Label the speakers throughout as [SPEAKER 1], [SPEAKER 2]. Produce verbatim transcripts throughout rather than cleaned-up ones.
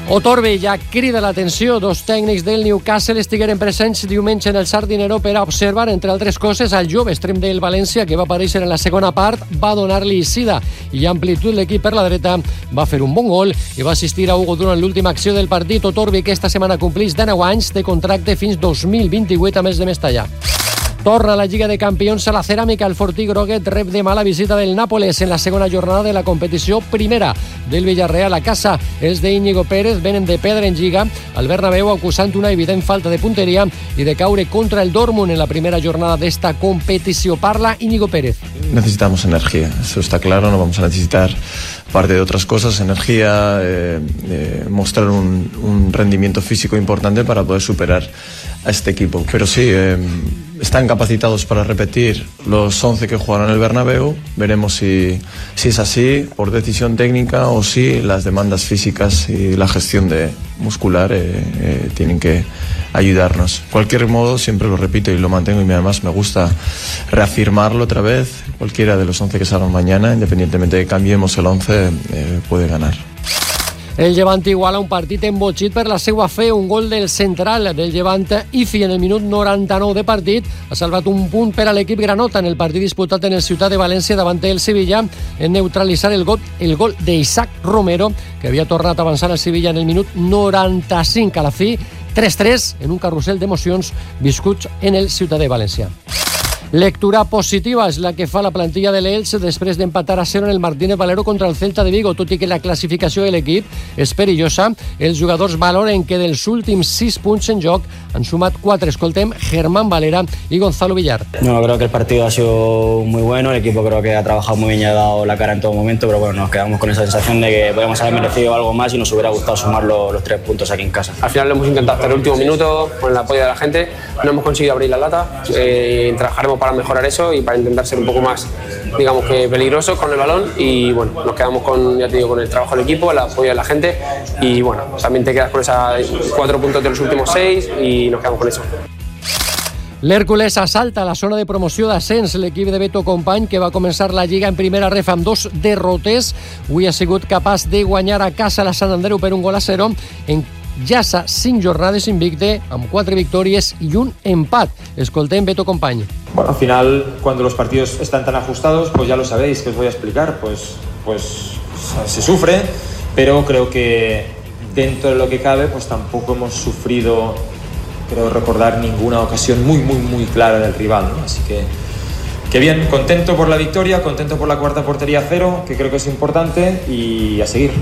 [SPEAKER 1] Otorbe ja crida l'atenció. Dos tècnics del Newcastle estigueren presents diumenge en el Sardinero per a observar, entre altres coses, el jove extrem del València, que va aparèixer en la segona part, va donar-li sida i amplitud. L'equip per la dreta va fer un bon gol i va assistir a Hugo durant l'última acció del partit. Otorbe, que esta setmana complís dinou anys, de contracte fins dos mil vint-i-vuit a més de Mestalla. Torna a la Lliga de Campions a la Ceràmica. El Fortí Groguet rep demà la visita del Nàpoles en la segona jornada de la competició primera del Villarreal a casa. Els de Íñigo Pérez venen de perdre en Lliga al Bernabéu, acusant una evident falta de punteria i de caure contra el Dortmund en la primera jornada de esta competició. Parla Íñigo Pérez.
[SPEAKER 2] Necesitamos energía, eso está claro, no vamos a necesitar, aparte de otras cosas, energía, eh, eh, mostrar un, un rendimiento físico importante para poder superar a este equipo. Pero sí, eh, están capacitados para repetir los once que jugaron en el Bernabéu. Veremos si, si es así por decisión técnica o si las demandas físicas y la gestión de muscular eh, eh, tienen que ayudarnos. De cualquier modo, siempre lo repito y lo mantengo, y además me gusta reafirmarlo otra vez. Cualquiera de los once que salgan mañana, independientemente de que cambiemos el once, eh, puede ganar.
[SPEAKER 1] El Llevant iguala un partit embotxit per la seva fe. Un gol del central del Llevant, Ifi, en el minut noranta-nou de partit, ha salvat un punt per a l'equip granota en el partit disputat en el Ciutat de València davant el Sevilla, en neutralitzar el gol, el gol d'Isaac Romero, que havia tornat a avançar al Sevilla en el minut noranta-cinc. A la fi, tres tres en un carrusel d'emocions viscuts en el Ciutat de València. Lectura positiva és la que fa la plantilla de l'Elx després d'empatar a zero en el Martínez Valero contra el Celta de Vigo. Tot i que la classificació de l'equip és perillosa, els jugadors valoren que dels últims sis punts en joc han sumat quatre. Escoltem Germán Valera y Gonzalo Villar.
[SPEAKER 3] No, creo que el partido ha sido muy bueno, el equipo creo que ha trabajado muy bien y ha dado la cara en todo momento, pero bueno, nos quedamos con esa sensación de que podíamos haber merecido algo más y nos hubiera gustado sumar los, los tres puntos aquí en casa.
[SPEAKER 4] Al final lo hemos intentado hasta el último minuto, con el apoyo de la gente, no hemos conseguido abrir la lata, eh, trabajaremos para mejorar eso y para intentar ser un poco más, digamos que peligrosos con el balón, y bueno, nos quedamos con, ya te digo, con el trabajo del equipo, el apoyo de la gente, y bueno, también te quedas con esos cuatro puntos de los últimos seis y nos quedamos con eso.
[SPEAKER 1] L'Hèrcules assalta la zona de promoció d'ascens. L'equip de Beto Company, que va començar la Lliga en primera ref amb dos derrotes, avui ha sigut capaç de guanyar a casa la Sant Andreu per un gol a zero. En Llassa cinc jornades invicte, amb quatre victòries i un empat. Escoltem Beto Company.
[SPEAKER 5] Bueno, al final, cuando los partidos están tan ajustados, pues ya lo sabéis, que os voy a explicar, pues, pues se sufre, pero creo que dentro de lo que cabe, pues tampoco hemos sufrido, creo recordar, ninguna ocasión muy, muy, muy clara del rival, ¿no? Así que, que bien, contento por la victoria, contento por la cuarta portería a cero, que creo que es importante, y a seguir.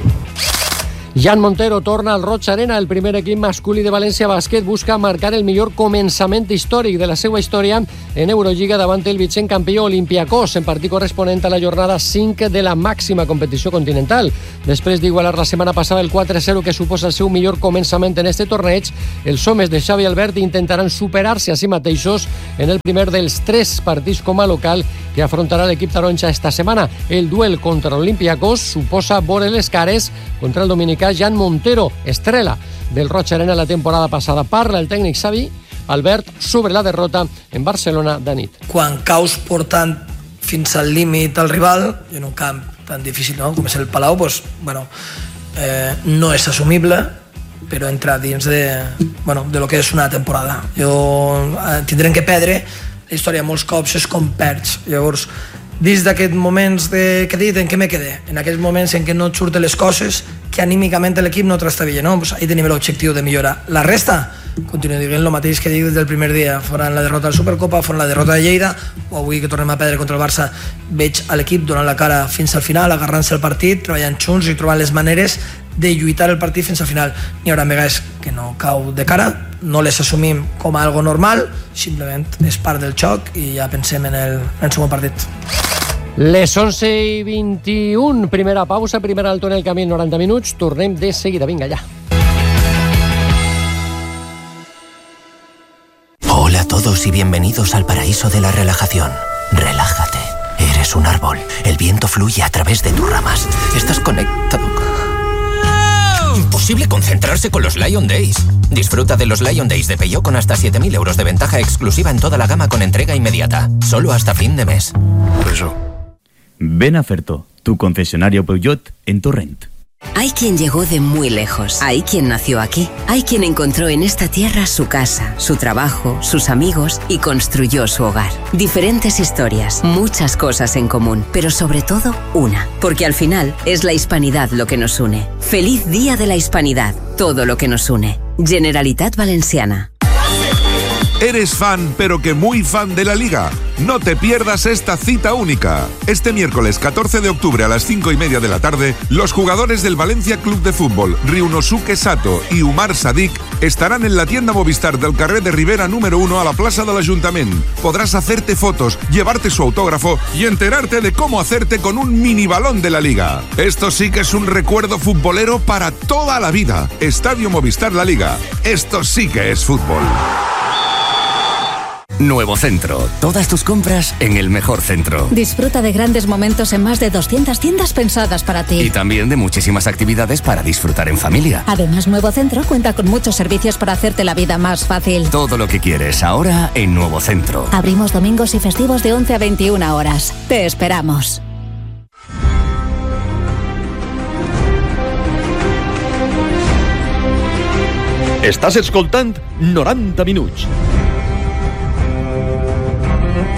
[SPEAKER 1] Jan Montero torna al Roig Arena. El primer equip masculí de València Bàsquet busca marcar el millor començament històric de la seva història en Eurolliga davant el vigent campió Olympiacos, en partit corresponent a la jornada cinc de la màxima competició continental. Després d'igualar la setmana passada el quatre zero, que suposa el seu millor començament en este torneig, els homes de Xavi Albert intentaran superar-se a si mateixos en el primer dels tres partits com a local que afrontarà l'equip taronja esta setmana. El duel contra l'Olympiacos suposa vore les cares contra el dominicà Jan Montero, estrella del Roig Arena la temporada passada. Parla el tècnic Xavi Albert sobre la derrota en Barcelona de nit.
[SPEAKER 6] Quan caus portant fins al límit al rival, en un camp tan difícil, no?, com és el Palau, pues, bueno, eh, no és assumible, però entra dins de, bueno, de lo que és una temporada. Jo eh, tindrem que perdre. La història molts cops és com perds. Llavors, dins d'aquests moments de, que he dit, en què me quedé? En aquells moments en què no et surten les coses, que anímicament l'equip no trasta bé, no? Pues ahí tenim l'objectiu de millorar. La resta, continuo dient el mateix que dic des del primer dia, fora la derrota de la Supercopa, fora la derrota de Lleida, o avui que tornem a perdre contra el Barça, veig a l'equip donant la cara fins al final, agarrant-se el partit, treballant junts i trobant les maneres de lluitar el partit fins al final. N'hi haurà vegades que no cau de cara, no les assumim com a algo normal, simplement és part del xoc i ja pensem en el, en el segon partit.
[SPEAKER 1] Les onze i vint-i-un, primera pausa, primer alto en el camí, noranta minuts, tornem de seguida, vinga ja.
[SPEAKER 7] Hola a todos y bienvenidos al paraíso de la relajación. Relájate, eres un árbol, el viento fluye a través de tus ramas, estás conectado. Imposible concentrarse con los Lion Days. Disfruta de los Lion Days de Peugeot con hasta siete mil euros de ventaja exclusiva en toda la gama con entrega inmediata, solo hasta fin de mes.
[SPEAKER 8] Ven a Ferto, tu concesionario Peugeot en Torrent. Hay quien llegó de muy lejos, hay quien nació aquí, hay quien encontró en esta tierra su casa, su trabajo, sus amigos y construyó su hogar. Diferentes historias, muchas cosas en común, pero sobre todo una, porque al final es la hispanidad lo que nos une. Feliz Día de la Hispanidad, todo lo que nos une. Generalitat Valenciana.
[SPEAKER 9] ¿Eres fan, pero que muy fan de la Liga? No te pierdas esta cita única. Este miércoles catorce de octubre a las cinco y media de la tarde, los jugadores del Valencia Club de Fútbol, Ryunosuke Sato y Umar Sadik, estarán en la tienda Movistar del carrer de Rivera número uno a la plaça de l'Ajuntament. Podrás hacerte fotos, llevarte su autógrafo y enterarte de cómo hacerte con un mini balón de la Liga. Esto sí que es un recuerdo futbolero para toda la vida. Estadio Movistar La Liga. Esto sí que es fútbol.
[SPEAKER 10] Nuevo Centro. Todas tus compras en el mejor centro.
[SPEAKER 11] Disfruta de grandes momentos en más de doscientas tiendas pensadas para ti.
[SPEAKER 10] Y también de muchísimas actividades para disfrutar en familia.
[SPEAKER 11] Además, Nuevo Centro cuenta con muchos servicios para hacerte la vida más fácil.
[SPEAKER 10] Todo lo que quieres ahora en Nuevo Centro.
[SPEAKER 11] Abrimos domingos y festivos de once a veintiuna horas. Te esperamos.
[SPEAKER 12] Estàs escoltant noranta minuts.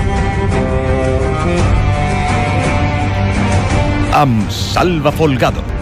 [SPEAKER 12] Amb Salva Folgado.